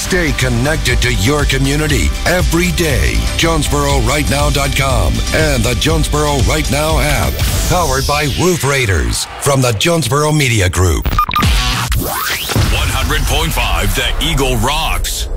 Stay connected to your community every day. JonesboroRightNow.com and the Jonesboro Right Now app. Powered by Roof Raiders from the Jonesboro Media Group. 100.5 The Eagle rocks.